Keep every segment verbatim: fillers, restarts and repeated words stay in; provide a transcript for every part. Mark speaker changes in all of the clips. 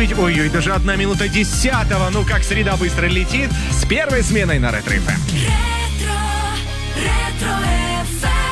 Speaker 1: девять, ой-ой, даже одна минута десятого. Ну, как среда быстро летит с первой сменой на Ретро эф эм.
Speaker 2: Ретро, Ретро эф эм.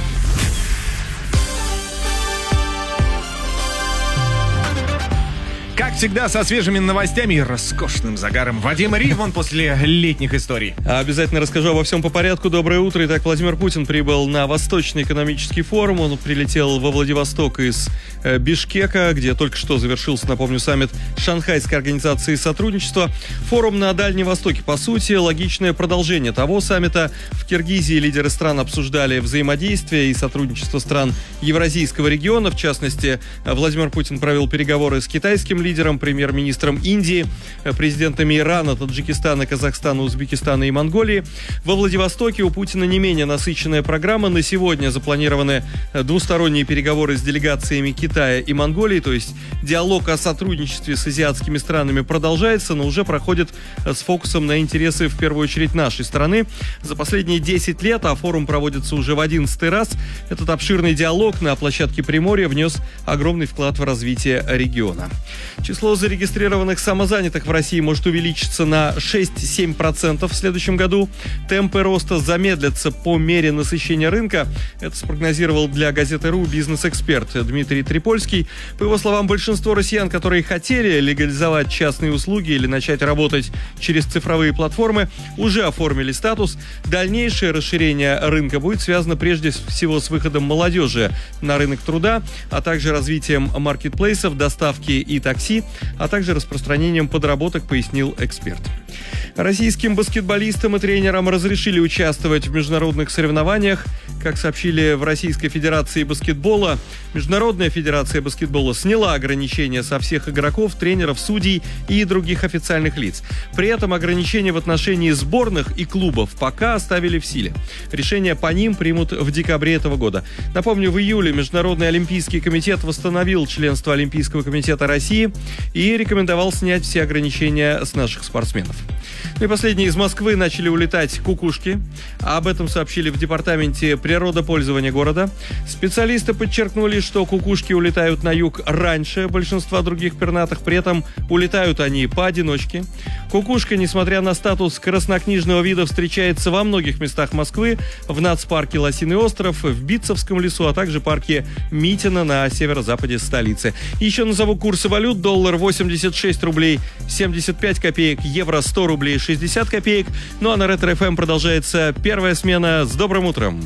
Speaker 1: Как всегда, со свежими новостями и роскошным загаром. Вадим Ривман после летних историй.
Speaker 3: Обязательно расскажу обо всем по порядку. Доброе утро. Итак, Владимир Путин прибыл на Восточный экономический форум. Он прилетел во Владивосток из э, Бишкека, где только что завершился, напомню, саммит Шанхайской организации сотрудничества. Форум на Дальнем Востоке, по сути, логичное продолжение того саммита. В Киргизии лидеры стран обсуждали взаимодействие и сотрудничество стран Евразийского региона. В частности, Владимир Путин провел переговоры с китайским лидером, премьер-министром Индии, президентами Ирана, Таджикистана, Казахстана, Узбекистана и Монголии. Во Владивостоке у Путина не менее насыщенная программа. На сегодня запланированы двусторонние переговоры с делегациями Китая и Монголии, то есть диалог о сотрудничестве с азиатскими странами продолжается, но уже проходит с фокусом на интересы, в первую очередь, нашей страны. За последние десять лет, а форум проводится уже в одиннадцатый раз, этот обширный диалог на площадке Приморья внес огромный вклад в развитие региона. Число зарегистрированных самозанятых в России может увеличиться на шесть-семь процентов в следующем году. Темпы роста замедлятся по мере насыщения рынка. Это спрогнозировал для газеты РУ бизнес-эксперт Дмитрий Трипольский. По его словам, большинство россиян, которые хотели легализовать частные услуги или начать работать через цифровые платформы, уже оформили статус. Дальнейшее расширение рынка будет связано прежде всего с выходом молодежи на рынок труда, а также развитием маркетплейсов, доставки и такси, а также распространением подработок, пояснил эксперт. Российским баскетболистам и тренерам разрешили участвовать в международных соревнованиях. Как сообщили в Российской Федерации баскетбола, Международная Федерация баскетбола сняла ограничения со всех игроков, тренеров, судей и других официальных лиц. При этом ограничения в отношении сборных и клубов пока оставили в силе. Решение по ним примут в декабре этого года. Напомню, в июле Международный Олимпийский комитет восстановил членство Олимпийского комитета России и рекомендовал снять все ограничения с наших спортсменов. Ну и последние из Москвы начали улетать кукушки. Об этом сообщили в департаменте природопользования города. Специалисты подчеркнули, что кукушки улетают на юг раньше большинства других пернатых, при этом улетают они поодиночке. Кукушка, несмотря на статус краснокнижного вида, встречается во многих местах Москвы: в нацпарке Лосиный остров, в Битцевском лесу, а также парке Митино на северо-западе столицы. Еще назову курсы валют: доллар восемьдесят шесть рублей семьдесят пять копеек, евро сто рублей шестьдесят копеек. Ну а на Ретро эф эм продолжается первая смена. С добрым утром!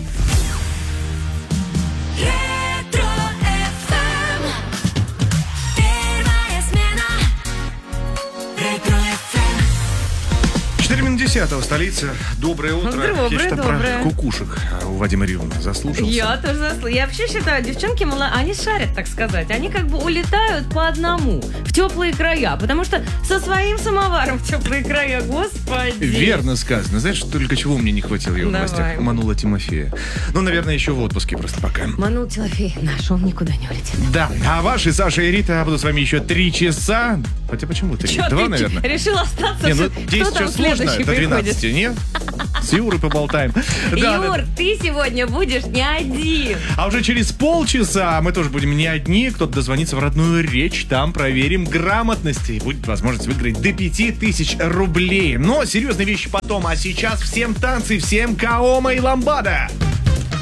Speaker 1: четыре минуты десятого, столица. Доброе утро.
Speaker 4: Доброе,
Speaker 1: Я что-то
Speaker 4: доброе.
Speaker 1: про кукушек у Вадима Ривмана заслушался.
Speaker 4: Я тоже заслушала. Я вообще считаю, девчонки, мало, они шарят, так сказать. Они как бы улетают по одному в теплые края, потому что со своим самоваром в теплые края, господи.
Speaker 1: Верно сказано. Знаешь, только чего мне не хватило ее в
Speaker 4: Давай.
Speaker 1: новостях? Манула Тимофея. Ну, наверное, еще в отпуске просто пока.
Speaker 4: Манул Тимофей наш, он никуда не улетит.
Speaker 1: Да, а ваши, Саша и Рита, будут с вами еще три часа. Хотя почему три?
Speaker 4: Чё
Speaker 1: Два,
Speaker 4: ты
Speaker 1: наверное.
Speaker 4: решил остаться?
Speaker 1: Не, ну
Speaker 4: Кто
Speaker 1: десять
Speaker 4: там
Speaker 1: часов сложно,
Speaker 4: следующий
Speaker 1: до
Speaker 4: приходит?
Speaker 1: двенадцати, нет? С Юрой поболтаем. Да,
Speaker 4: Юр,
Speaker 1: да.
Speaker 4: ты сегодня будешь не один.
Speaker 1: А уже через полчаса мы тоже будем не одни. Кто-то дозвонится в родную речь. Там проверим грамотность. И будет возможность выиграть до пяти тысяч рублей. Но серьезные вещи потом. А сейчас всем танцы, всем Каома и Ламбада.